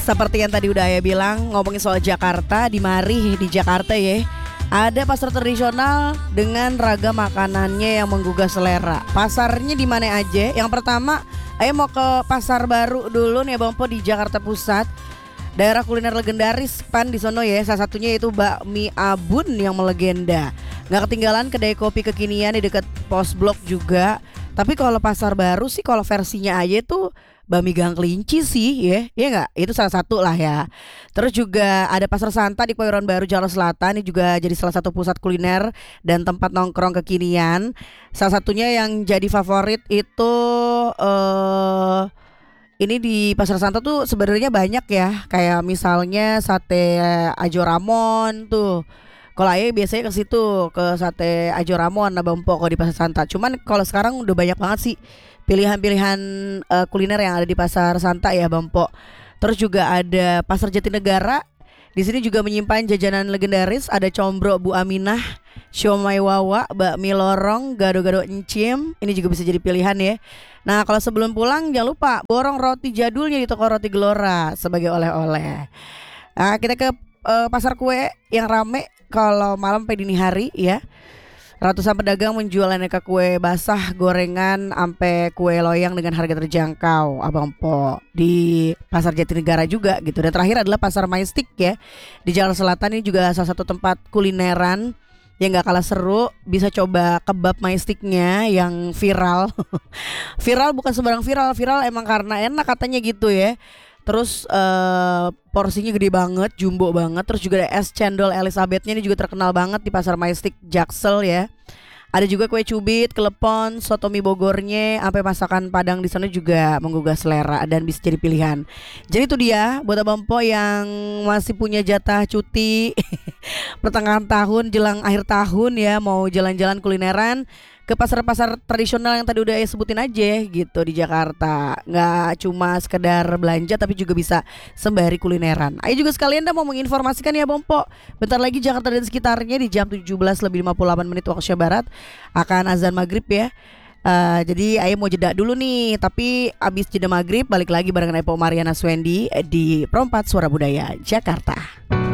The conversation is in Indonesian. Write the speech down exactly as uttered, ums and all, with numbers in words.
Seperti yang tadi udah Ayah bilang, ngomongin soal Jakarta, di mari di Jakarta ya, ada pasar tradisional dengan ragam makanannya yang menggugah selera. Pasarnya di mana aja? Yang pertama, Ayah mau ke Pasar Baru dulu nih Bang Po di Jakarta Pusat. Daerah kuliner legendaris pan di sono ya. Salah satunya itu bakmi Abun yang melegenda. Gak ketinggalan kedai kopi kekinian di dekat Pos Blok juga. Tapi kalau Pasar Baru sih kalau versinya aja tuh bakmi gang kelinci sih ya, ya nggak? Itu salah satu lah ya. Terus juga ada Pasar Santa di Kebayoran Baru Jakarta Selatan. Ini juga jadi salah satu pusat kuliner dan tempat nongkrong kekinian. Salah satunya yang jadi favorit itu eh ini di Pasar Santa tuh sebenarnya banyak ya. Kayak misalnya sate Ajo Ramon tuh. Kalau Ayah biasanya ke situ, ke sate Ajo Ramon Abang Po kalau di Pasar Santa. Cuman kalau sekarang udah banyak banget sih pilihan-pilihan uh, kuliner yang ada di Pasar Santa ya Bang Po. Terus juga ada Pasar Jatinegara. Di sini juga menyimpan jajanan legendaris, ada combro Bu Aminah, siomay wawa, bakmi lorong, gado-gado encim. Ini juga bisa jadi pilihan ya. Nah, kalau sebelum pulang jangan lupa borong roti jadulnya di toko Roti Gelora sebagai oleh-oleh. Nah, kita ke uh, pasar kue yang rame kalau malam sampai dini hari ya. Ratusan pedagang menjual aneka kue basah, gorengan, sampai kue loyang dengan harga terjangkau Abang Po di Pasar Jatinegara juga gitu. Dan terakhir adalah Pasar Majestic ya di Jakarta Selatan. Ini juga salah satu tempat kulineran yang gak kalah seru. Bisa coba kebab Majesticnya yang viral. Viral bukan sembarang viral, viral emang karena enak katanya gitu ya. Terus uh, porsinya gede banget, jumbo banget. Terus juga ada es cendol Elizabethnya, ini juga terkenal banget di Pasar Majestic Jaksel ya. Ada juga kue cubit, kelepon, soto mie Bogornya, sampai masakan Padang di sana juga menggugah selera dan bisa jadi pilihan. Jadi itu dia buat Abang Po yang masih punya jatah cuti pertengahan tahun jelang akhir tahun ya, mau jalan-jalan kulineran ke pasar-pasar tradisional yang tadi udah saya sebutin aja gitu di Jakarta. Nggak cuma sekedar belanja tapi juga bisa sembari kulineran. Ayo juga sekalian dah mau menginformasikan ya Bang Po, bentar lagi Jakarta dan sekitarnya di jam tujuh belas lebih lima puluh delapan menit waktu Indonesia Barat akan azan maghrib ya. Uh, jadi Ayo mau jeda dulu nih, tapi abis jeda maghrib balik lagi barengan Epo Mariana Swendi di Perempat Suara Budaya Jakarta.